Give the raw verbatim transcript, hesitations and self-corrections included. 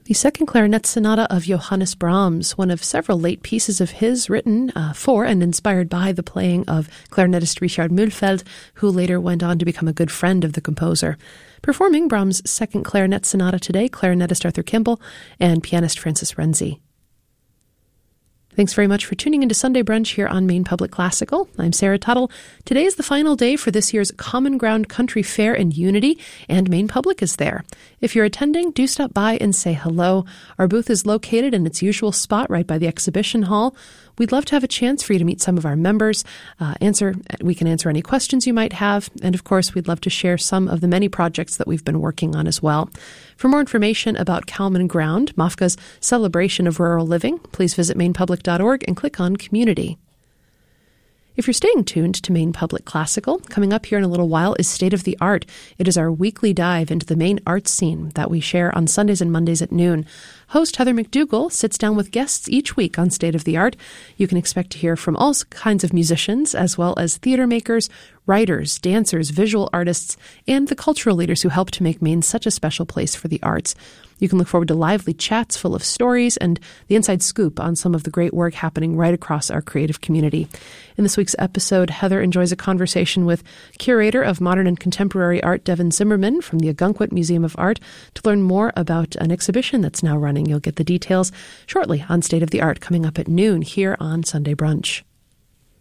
The Second Clarinet Sonata of Johannes Brahms, one of several late pieces of his written uh, for and inspired by the playing of clarinetist Richard Mühlfeld, who later went on to become a good friend of the composer. Performing Brahms' Second Clarinet Sonata today, clarinetist Arthur Kimball and pianist Francis Renzi. Thanks very much for tuning into Sunday Brunch here on Maine Public Classical. I'm Sarah Tuttle. Today is the final day for this year's Common Ground Country Fair in Unity, and Maine Public is there. If you're attending, do stop by and say hello. Our booth is located in its usual spot right by the exhibition hall. We'd love to have a chance for you to meet some of our members. Uh, answer, we can answer any questions you might have. And of course, we'd love to share some of the many projects that we've been working on as well. For more information about Common Ground, M A F Ca's celebration of rural living, please visit maine public dot org and click on Community. If you're staying tuned to Maine Public Classical, coming up here in a little while is State of the Art. It is our weekly dive into the Maine arts scene that we share on Sundays and Mondays at noon. Host Heather McDougall sits down with guests each week on State of the Art. You can expect to hear from all kinds of musicians, as well as theater makers, writers, dancers, visual artists, and the cultural leaders who help to make Maine such a special place for the arts. You can look forward to lively chats full of stories and the inside scoop on some of the great work happening right across our creative community. In this week's episode, Heather enjoys a conversation with curator of modern and contemporary art, Devin Zimmerman from the Ogunquit Museum of Art, to learn more about an exhibition that's now running. You'll get the details shortly on State of the Art, coming up at noon here on Sunday Brunch.